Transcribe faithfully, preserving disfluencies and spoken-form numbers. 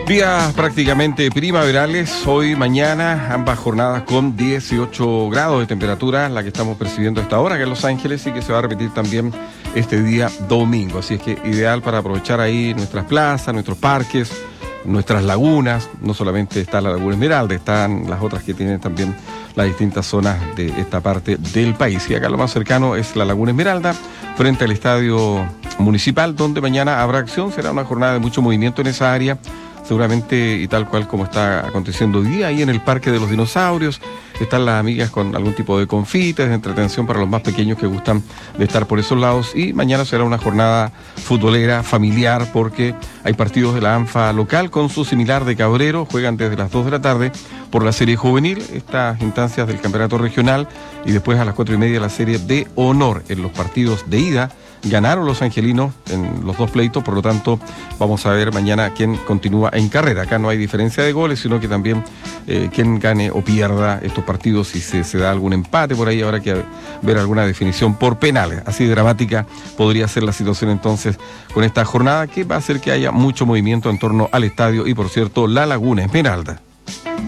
Días prácticamente primaverales, hoy, mañana, ambas jornadas con dieciocho grados de temperatura, la que estamos percibiendo a esta hora, que en Los Ángeles, y que se va a repetir también este día domingo. Así es que ideal para aprovechar ahí nuestras plazas, nuestros parques, nuestras lagunas. No solamente está la Laguna Esmeralda, están las otras que tienen también las distintas zonas de esta parte del país. Y acá lo más cercano es la Laguna Esmeralda, frente al Estadio Municipal, donde mañana habrá acción. Será una jornada de mucho movimiento en esa área, seguramente, y tal cual como está aconteciendo hoy día, ahí en el Parque de los Dinosaurios. Están las amigas con algún tipo de confites, de entretención para los más pequeños que gustan de estar por esos lados. Y mañana será una jornada futbolera, familiar, porque hay partidos de la ANFA local con su similar de Cabrero. Juegan desde las dos de la tarde por la serie juvenil, estas instancias del campeonato regional, y después a las cuatro y media la serie de honor. En los partidos de ida ganaron los angelinos en los dos pleitos, por lo tanto vamos a ver mañana quién continúa en carrera. Acá no hay diferencia de goles, sino que también eh, quién gane o pierda estos partidos. Si se, se da algún empate por ahí, habrá que ver alguna definición por penales. Así de dramática podría ser la situación entonces con esta jornada, que va a hacer que haya mucho movimiento en torno al estadio y, por cierto, la Laguna Esmeralda.